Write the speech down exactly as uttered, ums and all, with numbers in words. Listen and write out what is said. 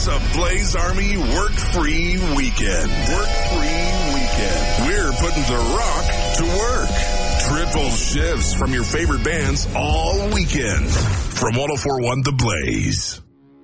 It's a Blaze Army work-free weekend. Work-free weekend. We're putting the rock to work. Triple shifts from your favorite bands all weekend. From one oh four point one The Blaze.